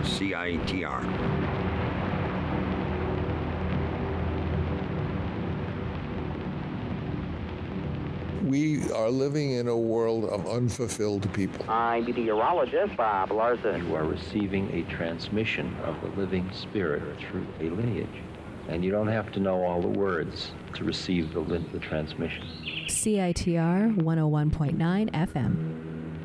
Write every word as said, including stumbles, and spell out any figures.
C I T R. We are living in a world of unfulfilled people. I'm meteorologist Bob Larson. You are receiving a transmission of the living spirit through a lineage. And you don't have to know all the words to receive the, the transmission. C I T R one oh one point nine F M.